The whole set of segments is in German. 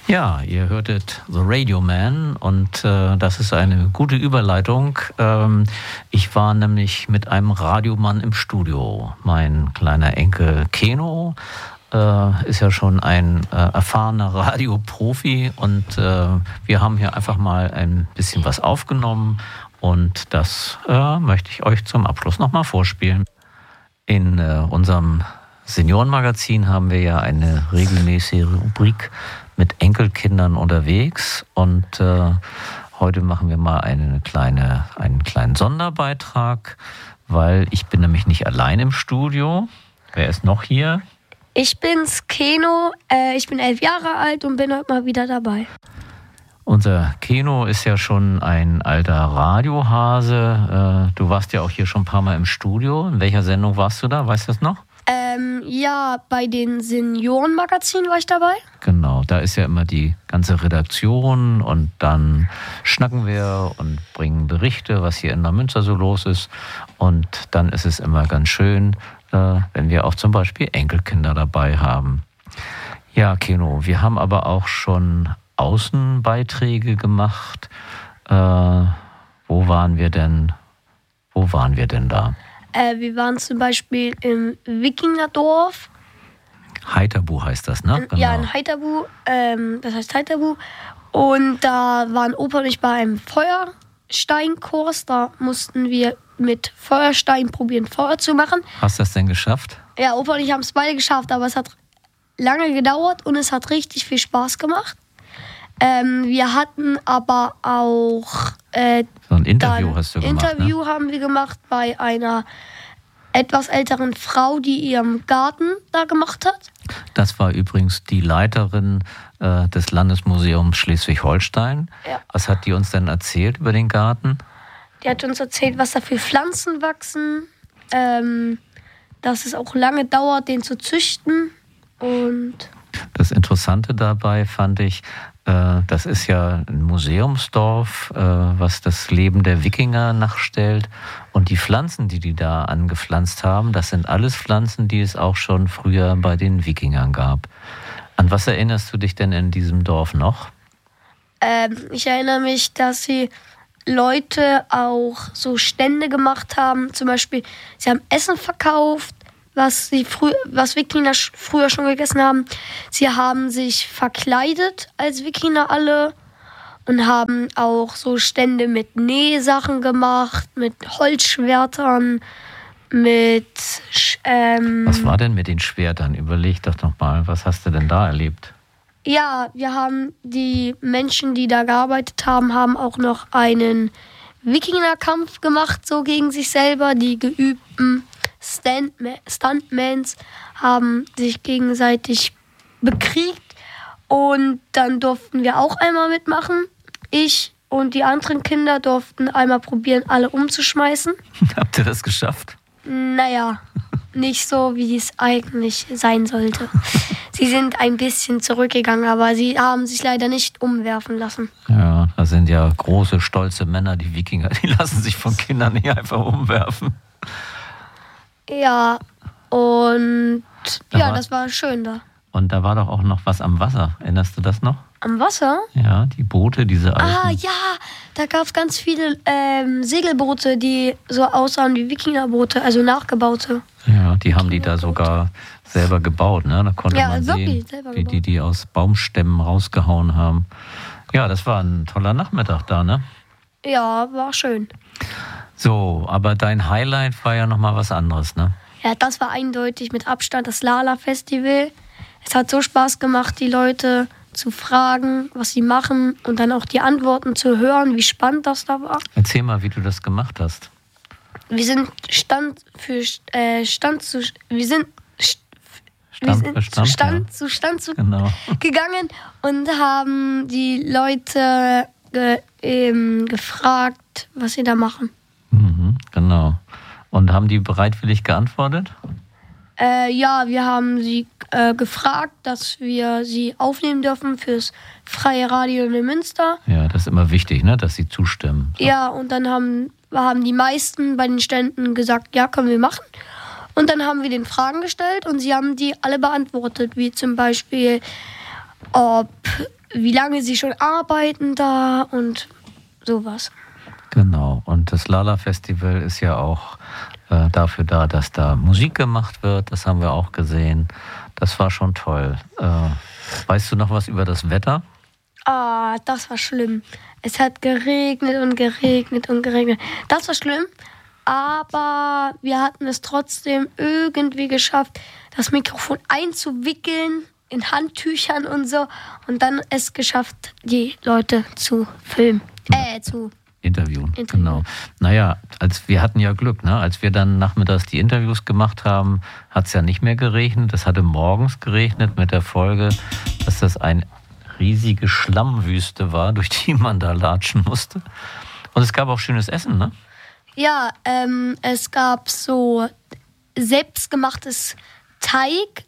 Ja, ihr hörtet The Radio Man und das ist eine gute Überleitung. Ich war nämlich mit einem Radiomann im Studio. Mein kleiner Enkel Keno ist ja schon ein erfahrener Radioprofi und wir haben hier einfach mal ein bisschen was aufgenommen und das möchte ich euch zum Abschluss nochmal vorspielen. In unserem Seniorenmagazin haben wir ja eine regelmäßige Rubrik mit Enkelkindern unterwegs und heute machen wir mal einen kleinen Sonderbeitrag, weil ich bin nämlich nicht allein im Studio. Wer ist noch hier? Ich bin's, Keno. Ich bin 11 Jahre alt und bin heute mal wieder dabei. Unser Keno ist ja schon ein alter Radiohase. Du warst ja auch hier schon ein paar Mal im Studio. In welcher Sendung warst du da? Weißt du das noch? Ja, bei den Seniorenmagazinen war ich dabei. Genau, da ist ja immer die ganze Redaktion und dann schnacken wir und bringen Berichte, was hier in Neumünster so los ist. Und dann ist es immer ganz schön, wenn wir auch zum Beispiel Enkelkinder dabei haben. Ja, Keno, wir haben aber auch schon Außenbeiträge gemacht. Wo waren wir denn da? Wir waren zum Beispiel im Wikingerdorf. Heiterbu heißt das, ne? Genau. Ja, in Heiterbu. Das heißt Heiterbu. Und da waren Opa und ich bei einem Feuersteinkurs. Da mussten wir mit Feuerstein probieren, Feuer zu machen. Hast du das denn geschafft? Ja, Opa und ich haben es beide geschafft, aber es hat lange gedauert und es hat richtig viel Spaß gemacht. Wir hatten aber auch so ein Interview hast du gemacht. Interview haben wir gemacht bei einer etwas älteren Frau, die ihren Garten da gemacht hat. Das war übrigens die Leiterin des Landesmuseums Schleswig-Holstein. Ja. Was hat die uns denn erzählt über den Garten? Die hat uns erzählt, was da für Pflanzen wachsen, dass es auch lange dauert, den zu züchten. Und das Interessante dabei fand ich, das ist ja ein Museumsdorf, was das Leben der Wikinger nachstellt. Und die Pflanzen, die da angepflanzt haben, das sind alles Pflanzen, die es auch schon früher bei den Wikingern gab. An was erinnerst du dich denn in diesem Dorf noch? Ich erinnere mich, dass sie Leute auch so Stände gemacht haben. Zum Beispiel, sie haben Essen verkauft, was Wikinger früher schon gegessen haben. Sie haben sich verkleidet als Wikinger alle und haben auch so Stände mit Nähsachen gemacht, mit Holzschwertern, mit Was war denn mit den Schwertern? Überleg doch noch mal, was hast du denn da erlebt? Ja, wir haben die Menschen, die da gearbeitet haben, haben auch noch einen Wikingerkampf gemacht, so gegen sich selber. Die geübten Stuntmans haben sich gegenseitig bekriegt und dann durften wir auch einmal mitmachen. Ich und die anderen Kinder durften einmal probieren, alle umzuschmeißen. Habt ihr das geschafft? Naja, nicht so, wie es eigentlich sein sollte. Sie sind ein bisschen zurückgegangen, aber sie haben sich leider nicht umwerfen lassen. Ja, das sind ja große, stolze Männer, die Wikinger, die lassen sich von Kindern nicht einfach umwerfen. Ja, und das war schön da. Und da war doch auch noch was am Wasser. Erinnerst du das noch? Am Wasser? Ja, die Boote, diese alten. Ah, ja, da gab es ganz viele Segelboote, die so aussahen wie Wikingerboote, also nachgebaute. Ja, die haben die da sogar selber gebaut, ne? Da konnte man sehen, die aus Baumstämmen rausgehauen haben. Ja, das war ein toller Nachmittag da, ne? Ja, war schön. So, aber dein Highlight war ja nochmal was anderes, ne? Ja, das war eindeutig mit Abstand das Lala-Festival. Es hat so Spaß gemacht, die Leute zu fragen, was sie machen und dann auch die Antworten zu hören, wie spannend das da war. Erzähl mal, wie du das gemacht hast. Wir sind Stand gegangen und haben die Leute gefragt, was sie da machen. Genau. Und haben die bereitwillig geantwortet? Ja, wir haben sie gefragt, dass wir sie aufnehmen dürfen fürs Freie Radio in Münster. Ja, das ist immer wichtig, ne, dass sie zustimmen. So. Ja, und dann haben die meisten bei den Ständen gesagt, ja, können wir machen. Und dann haben wir den Fragen gestellt und sie haben die alle beantwortet, wie zum Beispiel, ob wie lange sie schon arbeiten da und sowas. Genau, und das Lala-Festival ist ja auch dafür da, dass da Musik gemacht wird. Das haben wir auch gesehen. Das war schon toll. Weißt du noch was über das Wetter? Das war schlimm. Es hat geregnet und geregnet und geregnet. Das war schlimm, aber wir hatten es trotzdem irgendwie geschafft, das Mikrofon einzuwickeln in Handtüchern und so und dann es geschafft, die Leute zu filmen. Zu Interviewen, genau. Naja, wir hatten ja Glück, ne? Als wir dann nachmittags die Interviews gemacht haben, hat es ja nicht mehr geregnet. Es hatte morgens geregnet mit der Folge, dass das eine riesige Schlammwüste war, durch die man da latschen musste. Und es gab auch schönes Essen, ne? Ja, es gab so selbstgemachtes Teig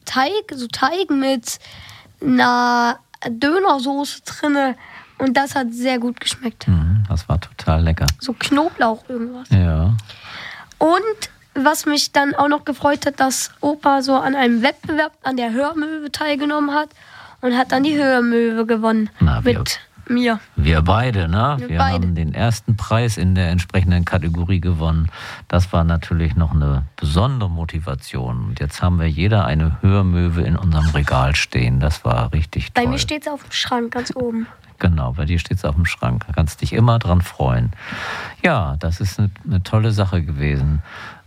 mit einer Dönersoße drinne. Und das hat sehr gut geschmeckt. Das war total lecker. So Knoblauch irgendwas. Ja. Und was mich dann auch noch gefreut hat, dass Opa so an einem Wettbewerb an der Hörmöwe teilgenommen hat und hat dann die Hörmöwe gewonnen. Mit mir. Wir beide, ne? Wir haben den ersten Preis in der entsprechenden Kategorie gewonnen. Das war natürlich noch eine besondere Motivation. Und jetzt haben wir jeder eine Hörmöwe in unserem Regal stehen. Das war richtig toll. Bei mir steht es auf dem Schrank ganz oben. Genau, bei dir steht es auf dem Schrank. Da kannst dich immer dran freuen. Ja, das ist eine tolle Sache gewesen.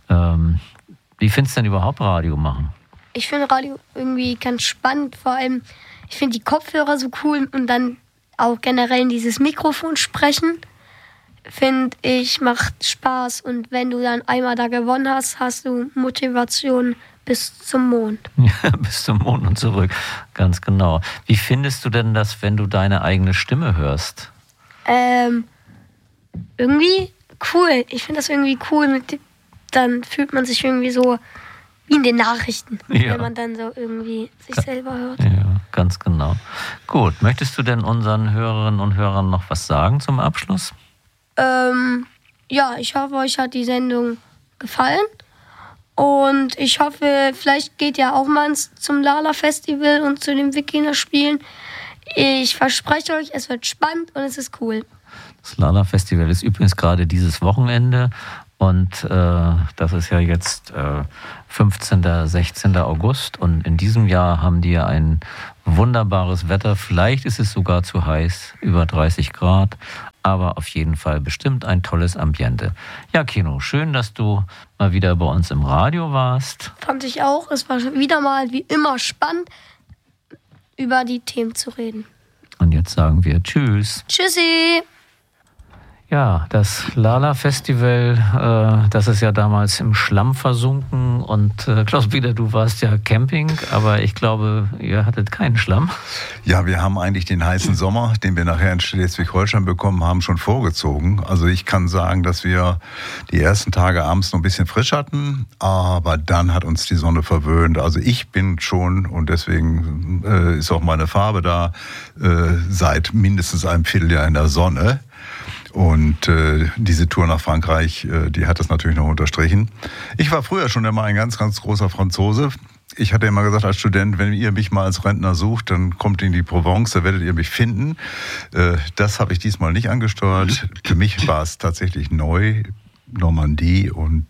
Wie findest du denn überhaupt Radio machen? Ich finde Radio irgendwie ganz spannend. Vor allem, ich finde die Kopfhörer so cool und dann auch generell dieses Mikrofon sprechen, finde ich, macht Spaß. Und wenn du dann einmal da gewonnen hast, hast du Motivation bis zum Mond. Ja, bis zum Mond und zurück. Ganz genau. Wie findest du denn das, wenn du deine eigene Stimme hörst? Irgendwie cool. Ich finde das irgendwie cool. Dann fühlt man sich irgendwie so wie in den Nachrichten, wenn man dann so irgendwie sich selber hört. Ja, ganz genau. Gut, möchtest du denn unseren Hörerinnen und Hörern noch was sagen zum Abschluss? Ja, ich hoffe, euch hat die Sendung gefallen. Und ich hoffe, vielleicht geht ja auch mal zum Lala-Festival und zu den Wikinger-Spielen. Ich verspreche euch, es wird spannend und es ist cool. Das Lala-Festival ist übrigens gerade dieses Wochenende. Und das ist ja jetzt 15., 16. August. Und in diesem Jahr haben die ja ein wunderbares Wetter. Vielleicht ist es sogar zu heiß, über 30 Grad. Aber auf jeden Fall bestimmt ein tolles Ambiente. Ja, Keno, schön, dass du mal wieder bei uns im Radio warst. Fand ich auch. Es war wieder mal wie immer spannend, über die Themen zu reden. Und jetzt sagen wir Tschüss. Tschüssi. Ja, das Lala-Festival, das ist ja damals im Schlamm versunken. Und Klaus-Peter, du warst ja Camping, aber ich glaube, ihr hattet keinen Schlamm. Ja, wir haben eigentlich den heißen Sommer, den wir nachher in Schleswig-Holstein bekommen haben, schon vorgezogen. Also ich kann sagen, dass wir die ersten Tage abends noch ein bisschen frisch hatten, aber dann hat uns die Sonne verwöhnt. Also ich bin schon, und deswegen ist auch meine Farbe da, seit mindestens einem Vierteljahr in der Sonne. Und diese Tour nach Frankreich, die hat das natürlich noch unterstrichen. Ich war früher schon immer ein ganz, ganz großer Franzose. Ich hatte immer gesagt als Student, wenn ihr mich mal als Rentner sucht, dann kommt in die Provence, da werdet ihr mich finden. Das habe ich diesmal nicht angesteuert. Für mich war es tatsächlich neu, Normandie und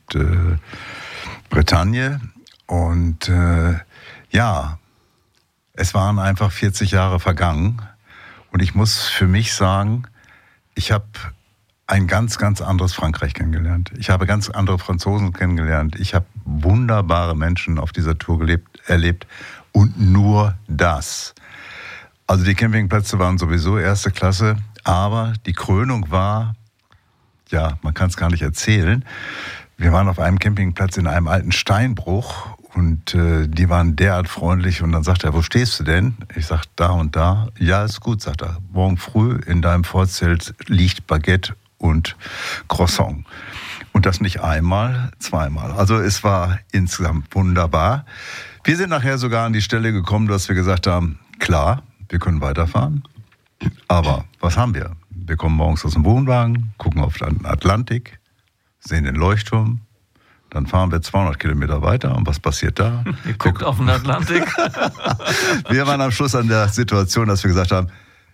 Bretagne. Und ja, es waren einfach 40 Jahre vergangen. Und ich muss für mich sagen, ich habe ein ganz, ganz anderes Frankreich kennengelernt. Ich habe ganz andere Franzosen kennengelernt. Ich habe wunderbare Menschen auf dieser Tour erlebt. Und nur das. Also die Campingplätze waren sowieso erste Klasse. Aber die Krönung war, ja, man kann es gar nicht erzählen. Wir waren auf einem Campingplatz in einem alten Steinbruch. Und die waren derart freundlich. Und dann sagt er, wo stehst du denn? Ich sag, da und da. Ja, ist gut, sagt er. Morgen früh in deinem Vorzelt liegt Baguette und Croissant. Und das nicht einmal, zweimal. Also es war insgesamt wunderbar. Wir sind nachher sogar an die Stelle gekommen, dass wir gesagt haben, klar, wir können weiterfahren. Aber was haben wir? Wir kommen morgens aus dem Wohnwagen, gucken auf den Atlantik, sehen den Leuchtturm. Dann fahren wir 200 Kilometer weiter. Und was passiert da? Ihr guckt auf den Atlantik. Wir waren am Schluss an der Situation, dass wir gesagt haben,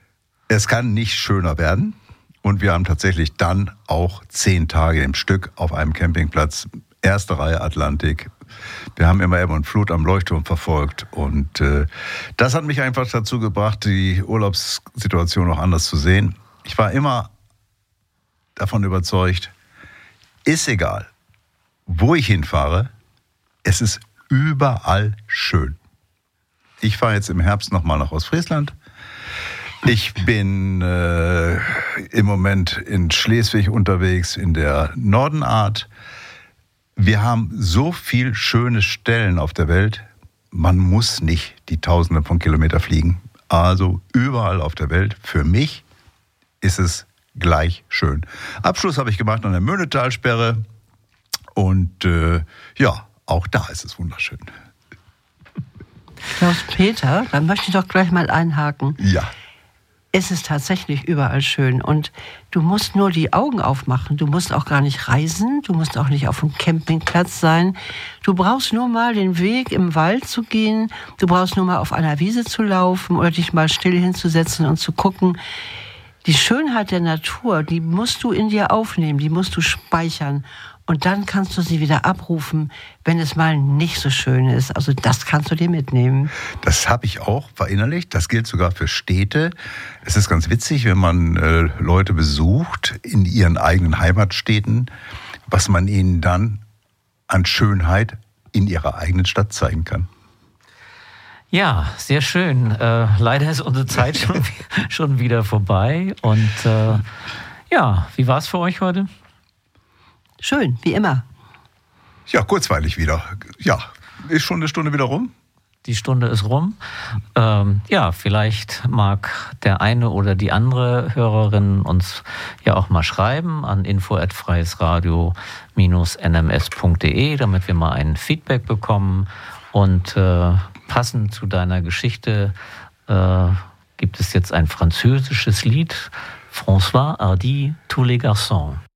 Es kann nicht schöner werden. Und wir haben tatsächlich dann auch 10 Tage im Stück auf einem Campingplatz, erste Reihe Atlantik. Wir haben immer Ebbe und Flut am Leuchtturm verfolgt. Und das hat mich einfach dazu gebracht, die Urlaubssituation auch anders zu sehen. Ich war immer davon überzeugt, ist egal, wo ich hinfahre, es ist überall schön. Ich fahre jetzt im Herbst nochmal nach Ostfriesland. Ich bin im Moment in Schleswig unterwegs, in der Nordenart. Wir haben so viel schöne Stellen auf der Welt, man muss nicht die Tausende von Kilometern fliegen. Also überall auf der Welt, für mich ist es gleich schön. Abschluss habe ich gemacht an der Möhnetalsperre und ja, auch da ist es wunderschön. Klaus-Peter, da möchte ich doch gleich mal einhaken. Ja. Es ist tatsächlich überall schön und du musst nur die Augen aufmachen. Du musst auch gar nicht reisen, du musst auch nicht auf einem Campingplatz sein. Du brauchst nur mal den Weg im Wald zu gehen, du brauchst nur mal auf einer Wiese zu laufen oder dich mal still hinzusetzen und zu gucken. Die Schönheit der Natur, die musst du in dir aufnehmen, die musst du speichern. Und dann kannst du sie wieder abrufen, wenn es mal nicht so schön ist. Also das kannst du dir mitnehmen. Das habe ich auch verinnerlicht. Das gilt sogar für Städte. Es ist ganz witzig, wenn man Leute besucht in ihren eigenen Heimatstädten, was man ihnen dann an Schönheit in ihrer eigenen Stadt zeigen kann. Ja, sehr schön. Leider ist unsere Zeit schon wieder vorbei. Und ja, wie war es für euch heute? Schön, wie immer. Ja, kurzweilig wieder. Ja, ist schon eine Stunde wieder rum. Die Stunde ist rum. Ja, vielleicht mag der eine oder die andere Hörerin uns ja auch mal schreiben an info@freiesradio-nms.de, damit wir mal ein Feedback bekommen. Und passend zu deiner Geschichte gibt es jetzt ein französisches Lied, François Hardy, Tous les garçons.